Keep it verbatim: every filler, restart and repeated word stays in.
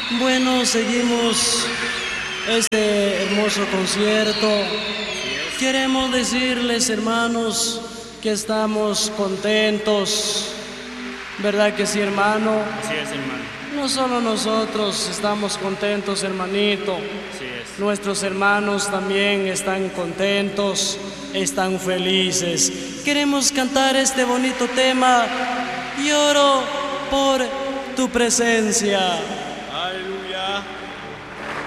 Bueno, seguimos este hermoso concierto. Queremos decirles, hermanos, que estamos contentos. ¿Verdad que sí, hermano? Así es, hermano. No solo nosotros estamos contentos, hermanito. Así es. Nuestros hermanos también están contentos, están felices. Queremos cantar este bonito tema. Lloro por tu presencia.